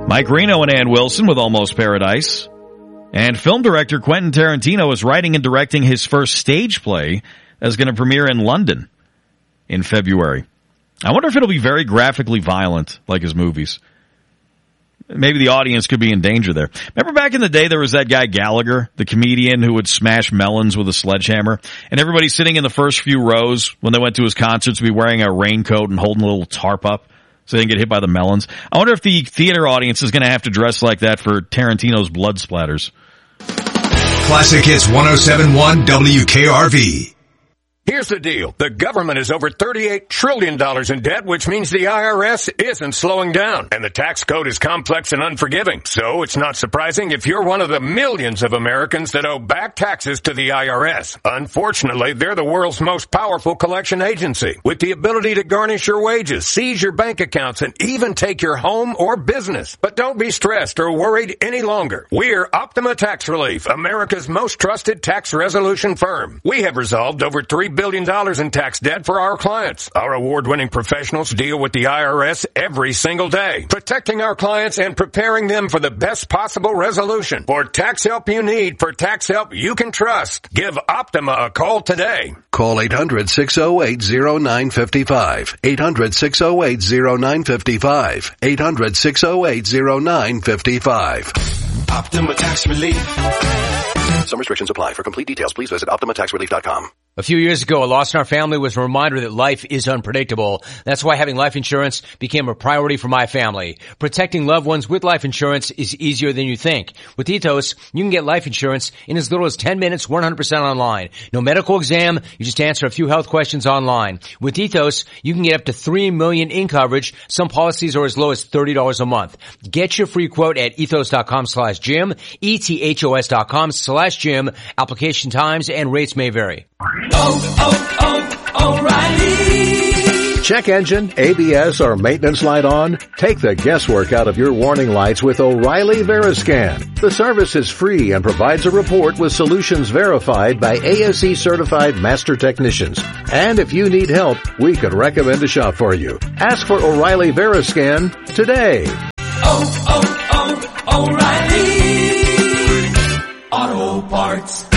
Mike Reno and Ann Wilson with Almost Paradise. And film director Quentin Tarantino is writing and directing his first stage play that's going to premiere in London in February. I wonder if it'll be very graphically violent like his movies. Maybe the audience could be in danger there. Remember back in the day there was that guy Gallagher, the comedian who would smash melons with a sledgehammer? And everybody sitting in the first few rows when they went to his concerts would be wearing a raincoat and holding a little tarp up so they didn't get hit by the melons. I wonder if the theater audience is going to have to dress like that for Tarantino's blood splatters. Classic Hits 107.1 WKRV. Here's the deal. The government is over $38 trillion in debt, which means the IRS isn't slowing down. And the tax code is complex and unforgiving. So it's not surprising if you're one of the millions of Americans that owe back taxes to the IRS. Unfortunately, they're the world's most powerful collection agency, with the ability to garnish your wages, seize your bank accounts, and even take your home or business. But don't be stressed or worried any longer. We're Optima Tax Relief, America's most trusted tax resolution firm. We have resolved over $3 billion in tax debt for our clients. Our award-winning professionals deal with the IRS every single day, protecting our clients and preparing them for the best possible resolution. For tax help you need, for tax help you can trust, give Optima a call today. Call 800-608-0955. 800-608-0955. 800-608-0955. Optima Tax Relief. Some restrictions apply. For complete details, please visit OptimaTaxRelief.com. A few years ago, a loss in our family was a reminder that life is unpredictable. That's why having life insurance became a priority for my family. Protecting loved ones with life insurance is easier than you think. With Ethos, you can get life insurance in as little as 10 minutes, 100% online. No medical exam, you just answer a few health questions online. With Ethos, you can get up to $3 million in coverage. Some policies are as low as $30 a month. Get your free quote at ethos.com/Jim, ethos.com/Jim. Application times and rates may vary. O'Reilly. Check engine, ABS, or maintenance light on? Take the guesswork out of your warning lights with O'Reilly Veriscan. The service is free and provides a report with solutions verified by ASE certified master technicians. And if you need help, we could recommend a shop for you. Ask for O'Reilly Veriscan today. O'Reilly Auto Parts.